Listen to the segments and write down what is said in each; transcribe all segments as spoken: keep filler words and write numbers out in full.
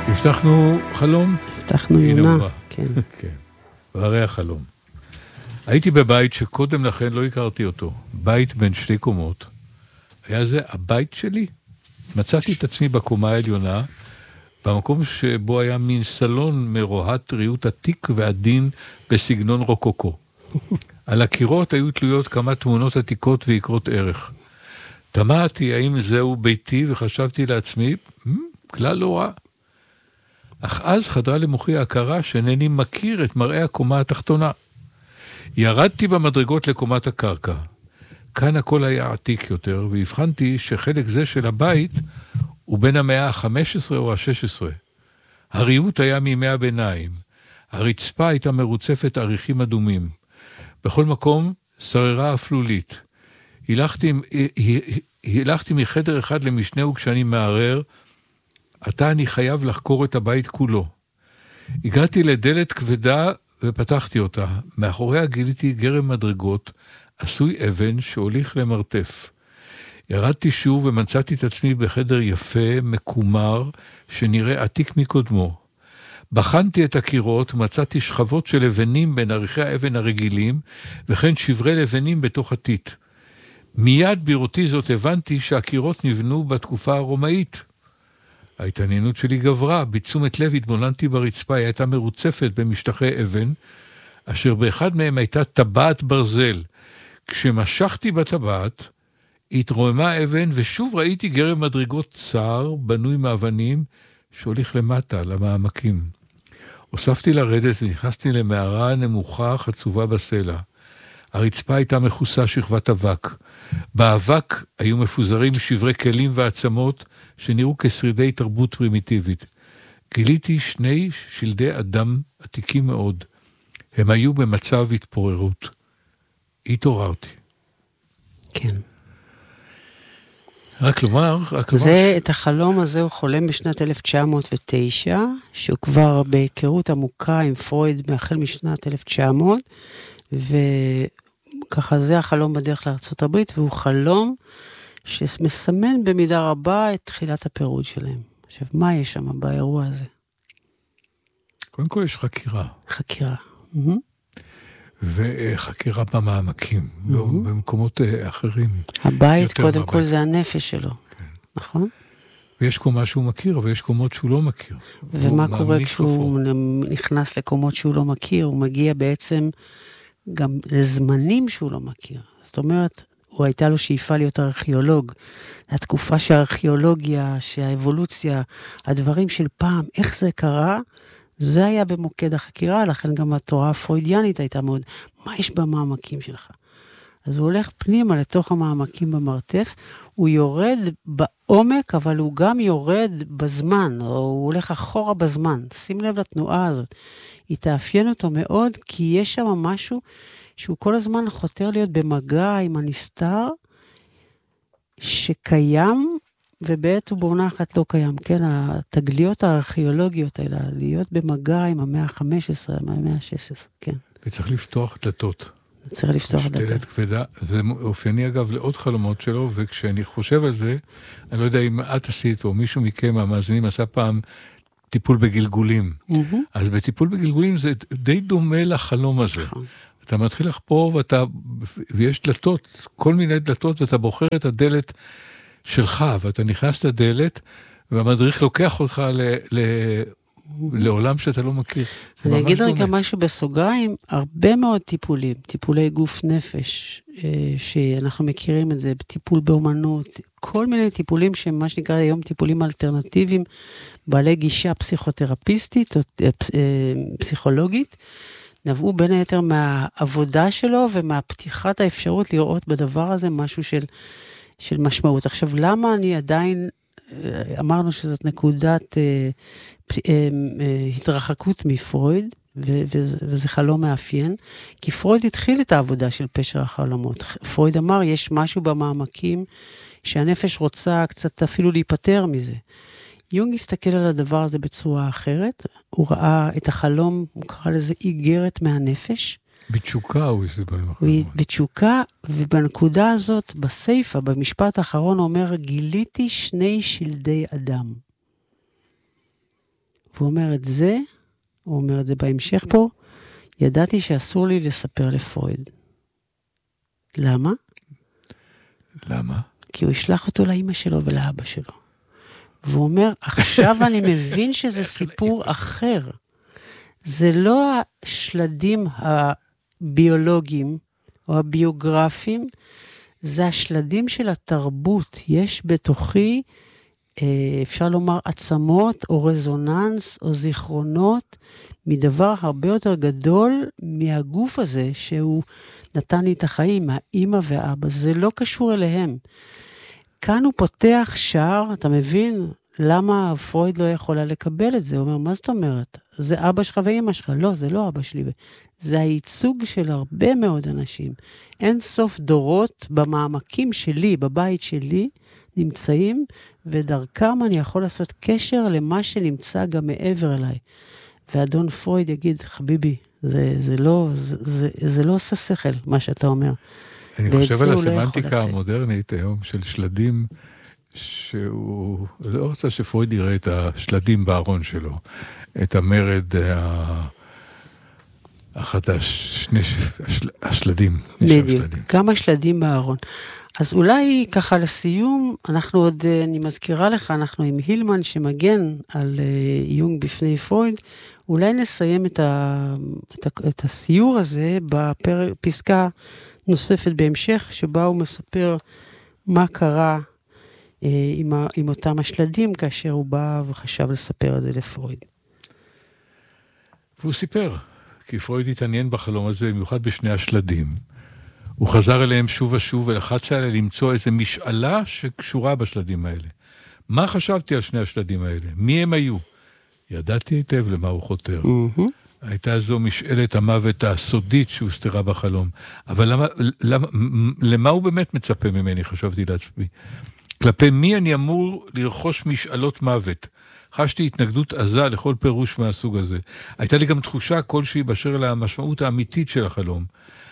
הבטחנו חלום? הבטחנו יונה, כן. כן, והרי החלום. הייתי בבית שקודם לכן לא הכרתי אותו, בית בין שתי קומות. היה זה הבית שלי. מצאתי את עצמי בקומה העליונה, במקום שבו היה מין סלון מרוהט ריהוט עתיק ועדין בסגנון רוקוקו. על הקירות היו תלויות כמה תמונות עתיקות ויקרות ערך. תמהתי האם זהו ביתי וחשבתי לעצמי, כלל לא רע. אך אז חדרה למוחי ההכרה שאינני מכיר את מראה הקומה התחתונה. ירדתי במדרגות לקומת הקרקע. כאן הכל היה עתיק יותר, והבחנתי שחלק זה של הבית הוא בין המאה ה-חמש עשרה או ה-שש עשרה. הריהוט היה מימי הביניים. הרצפה הייתה מרוצפת עריכים אדומים. בכל מקום שררה אפלולית. הלכתי, הלכתי מחדר אחד למשנהו כשאני מערער, עתה אני חייב לחקור את הבית כולו. הגעתי לדלת כבדה ופתחתי אותה. מאחוריה גיליתי גרם מדרגות, עשוי אבן שהוליך למרתף. ירדתי שוב ומצאתי את עצמי בחדר יפה, מקומר, שנראה עתיק מקודמו. בחנתי את הקירות, מצאתי שכבות של לבנים בין עריכי האבן הרגילים, וכן שברי לבנים בתוך עתית. מיד בראותי זאת הבנתי שהקירות נבנו בתקופה הרומאית. ההתעניינות שלי גברה, בתשומת לב התבוננתי ברצפה, היא הייתה מרוצפת במשטחי אבן, אשר באחד מהם הייתה טבעת ברזל. כשמשכתי בטבעת, התרוממה אבן, ושוב ראיתי גרם מדרגות צר, בנוי מאבנים, שהוליך למטה, למעמקים. הוספתי לרדת ונכנסתי למערה נמוכה חצובה בסלע. הרצפה הייתה מכוסה שכבת אבק. באבק היו מפוזרים שברי כלים ועצמות שנראו כשרידי תרבות פרימיטיבית. גיליתי שני שלדי אדם עתיקים מאוד. הם היו במצב התפוררות. התעוררתי. כן. רק לומר, רק לומר... זה, את החלום הזה הוא חולם בשנת אלף תשע מאות ותשע, שהוא כבר בהיכרות עמוקה עם פרויד מהחל משנת אלף תשע מאות, וככה זה החלום בדרך לארצות הברית, והוא חלום שמסמן במידה רבה את תחילת הפירוד שלהם. עכשיו, מה יש שם באירוע הזה? קודם כל יש חקירה. חקירה. וחקירה במעמקים, לא במקומות אחרים. הבית, קודם כל, זה הנפש שלו. נכון? ויש קומה שהוא מכיר, ויש קומות שהוא לא מכיר. ומה קורה כשהוא נכנס לקומות שהוא לא מכיר? הוא מגיע בעצם גם לזמנים שהוא לא מכיר. זאת אומרת, הוא הייתה לו שאיפה להיות ארכיאולוג. התקופה שהארכיאולוגיה, שהאבולוציה, הדברים של פעם, איך זה קרה, זה היה במוקד החקירה, לכן גם התורה הפרוידיאנית הייתה מאוד, מה יש במעמקים שלך? אז הוא הולך פנימה לתוך המעמקים במרתף, הוא יורד בעומק, אבל הוא גם יורד בזמן, או הוא הולך אחורה בזמן. שים לב לתנועה הזאת. היא תאפיין אותו מאוד, כי יש שם משהו שהוא כל הזמן חותר להיות במגע עם הנסתר, שקיים, ובעת ובעונה אחת לא קיים. כן, התגליות הארכיאולוגיות האלה, להיות במגע עם המאה ה-חמש עשרה, המאה ה-שש עשרה, כן. וצריך לפתוח דלתות. צריך לפתוח דלתות. דלת כבדה, זה אופייני אגב לעוד חלומות שלו, וכשאני חושב על זה, אני לא יודע אם את עשית, או מישהו מכם, המאזינים, עשה פעם טיפול בגלגולים. Mm-hmm. אז בטיפול בגלגולים זה די דומה לחלום הזה. נכון. אתה מתחיל לחפור, ואתה, ויש דלתות, כל מיני דלתות, ואתה בוחר את הדלת שלך, ואתה נכנס לדלת, והמדריך לוקח אותך ל... ל לעולם שאתה לא מכיר. אני אגיד רגע משהו בסוגריים, הרבה מאוד טיפולים, טיפולי גוף נפש, שאנחנו מכירים את זה, טיפול באומנות, כל מיני טיפולים שהם מה שנקרא היום טיפולים אלטרנטיביים, בעלי גישה פסיכותרפיסטית או פסיכולוגית, נבעו בין היתר מהעבודה שלו ומהפתיחת האפשרות לראות בדבר הזה משהו של, של משמעות. עכשיו, למה אני עדיין, אמרנו שזאת נקודת התרחקות מפרויד, וזה חלום מאפיין, כי פרויד התחיל את העבודה של פשר החלומות. פרויד אמר, יש משהו במעמקים שהנפש רוצה קצת אפילו להיפטר מזה. יונג הסתכל על הדבר הזה בצורה אחרת, הוא ראה את החלום, הוא קרא לזה איגרת מהנפש. בתשוקה הוא הסתכל עם החלומות. בתשוקה, ובנקודה הזאת, בסייפה, במשפט האחרון, הוא אומר, גיליתי שני שלדי אדם. והוא אומר את זה, הוא אומר את זה בהמשך פה, ידעתי שאסור לי לספר לפרויד. למה? למה? כי הוא ישלח אותו לאמא שלו ולאבא שלו. והוא אומר, עכשיו אני מבין שזה סיפור אחר. זה לא השלדים הביולוגיים או הביוגרפיים, זה השלדים של התרבות. יש בתוכי, אפשר לומר, עצמות או רזוננס או זיכרונות, מדבר הרבה יותר גדול מהגוף הזה, שהוא נתן לי את החיים, האמא והאבא. זה לא קשור אליהם. כאן הוא פותח שער, אתה מבין למה פרויד לא יכולה לקבל את זה? הוא אומר, מה זאת אומרת? זה אבא שלך ואמא שלך. לא, זה לא אבא שלי. זה הייצוג של הרבה מאוד אנשים. אין סוף דורות במעמקים שלי, בבית שלי, נמצאים, ודרכם אני יכול לעשות קשר למה שנמצא גם מעבר אליי. ואדון פרויד יגיד, חביבי, זה, זה לא, זה, זה, זה לא עושה שכל, מה שאתה אומר. אני חושב על הסמנטיקה המודרנית היום של שלדים, שהוא לא רוצה שפרויד יראה את השלדים בארון שלו, את המרד החדש, שני השלדים. בדיוק, כמה שלדים בארון. אז אולי ככה לסיום, אנחנו עוד, אני מזכירה לך, אנחנו עם הילמן שמגן על יונג בפני פרויד, אולי נסיים את, ה, את, ה, את הסיור הזה בפסקה נוספת בהמשך, שבה הוא מספר מה קרה אה, עם, ה, עם אותם השלדים, כאשר הוא בא וחשב לספר את זה לפרויד. והוא סיפר, כי פרויד התעניין בחלום הזה, במיוחד בשני השלדים. הוא חזר אליהם שוב ושוב, ולחץ עליה למצוא איזו משאלה שקשורה בשלדים האלה. מה חשבתי על שני השלדים האלה? מי הם היו? ידעתי היטב למה הוא חותר. Mm-hmm. הייתה זו משאלת המוות הסודית שהוסתרה בחלום. אבל למה, למה, למה הוא באמת מצפה ממני, חשבתי לעצמי? כלפי מי אני אמור לרכוש משאלות מוות? חשתי התנגדות עזה לכל פירוש מהסוג הזה. הייתה לי גם תחושה כלשהי באשר למשמעות האמיתית של החלום.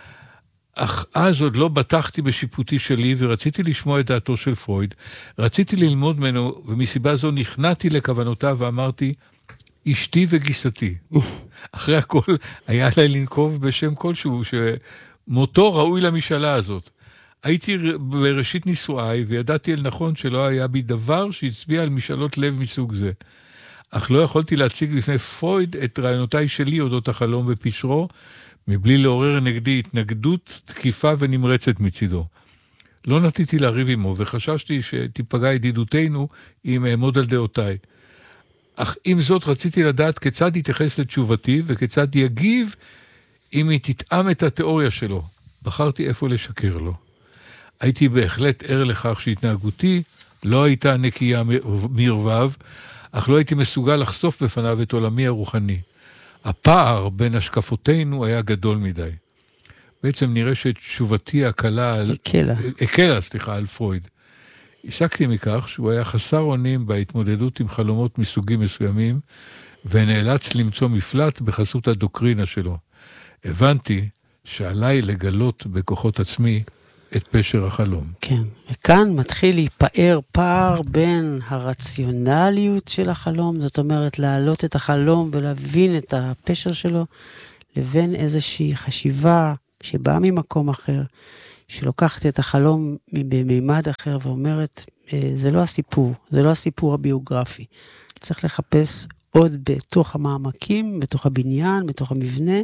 אך אז עוד לא בטחתי בשיפוטי שלי, ורציתי לשמוע את דעתו של פרויד. רציתי ללמוד ממנו, ומסיבה זו נכנעתי לכוונותיו, ואמרתי, אשתי וגיסתי. אחרי הכל, היה עליי לנקוב בשם כלשהו, שמותו ראוי למשאלה הזאת. הייתי בראשית נישואיי, וידעתי אל נכון שלא היה בי דבר שהצביע על משאלות לב מסוג זה. אך לא יכולתי להציג בפני פרויד את רעיונותיי שלי אודות החלום בפשרו, מבלי לעורר נגדי התנגדות, תקיפה ונמרצת מצידו. לא נטיתי להריב עמו, וחששתי שתיפגע ידידותינו אם אעמוד על דעותיי. אך עם זאת רציתי לדעת כיצד יתייחס לתשובתי, וכיצד יגיב אם היא תטעם את התיאוריה שלו. בחרתי איפה לשקר לו. הייתי בהחלט ער לכך שהתנהגותי לא הייתה נקייה מרבב, אך לא הייתי מסוגל לחשוף בפניו את עולמי הרוחני. הפער בין השקפותינו היה גדול מדי. בעצם נראה שתשובתי הקלה על... הקלה. הקלה, סליחה, על פרויד. הסקתי מכך שהוא היה חסר אונים בהתמודדות עם חלומות מסוגים מסוימים, ונאלץ למצוא מפלט בחסות הדוקרינה שלו. הבנתי שעליי לגלות בכוחות עצמי את פשר החלום. כן, וכאן מתחיל להיפאר פער בין הרציונליות של החלום, זאת אומרת להעלות את החלום ולהבין את הפשר שלו, לבין איזושהי חשיבה שבאה ממקום אחר, שלוקחת את החלום במימד אחר ואומרת, זה לא הסיפור, זה לא הסיפור הביוגרפי. צריך לחפש עוד בתוך המעמקים, בתוך הבניין, בתוך המבנה,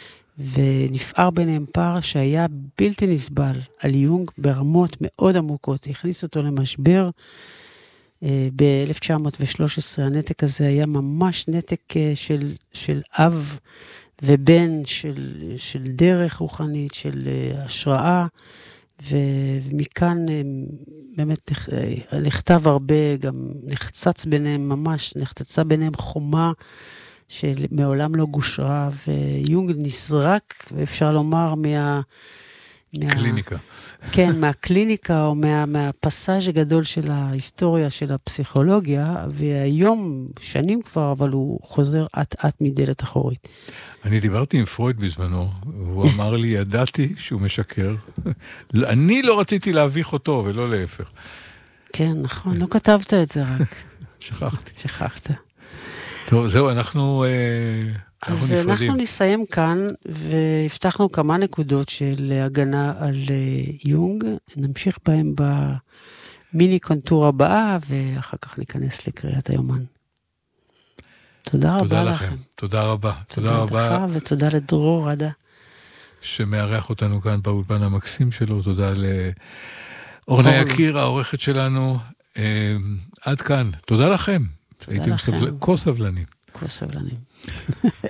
ונפער ביניהם פער שהיה בלתי נסבל על יונג ברמות מאוד עמוקות. הכניס אותו למשבר ב-אלף תשע מאות ושלוש עשרה. הנתק הזה היה ממש נתק של, של אב ובן, של, של דרך רוחנית, של השראה, ומכאן באמת נכתב הרבה, גם נחצץ ביניהם ממש, נחצצה ביניהם חומה, שמעולם לא גושרה, ויונג נזרק, ואפשר לומר, מה... קליניקה. מה, כן, מהקליניקה, או מה, מהפסאז' הגדול של ההיסטוריה, של הפסיכולוגיה, והיום, שנים כבר, אבל הוא חוזר עט-עט מדלת אחורית. אני דיברתי עם פרויד בזמנו, והוא אמר לי, ידעתי שהוא משקר. אני לא רציתי להביך אותו, ולא להפך. כן, נכון, לא כתבת את זה רק. שכחתי. שכחת. טוב, זהו, אנחנו... אז אנחנו נסיים כאן, והבטחנו כמה נקודות של הגנה על יונג, נמשיך בהם במיני קונטור הבאה, ואחר כך ניכנס לקריאת היומן. תודה רבה לכם. תודה רבה. תודה רבה. ותודה לדרור עדה. שמארח אותנו כאן באולפן המקסים שלו, תודה לאורנה יקיר, העורכת שלנו. עד כאן. תודה לכם. הייתם כה סבלנים. כה סבלנים.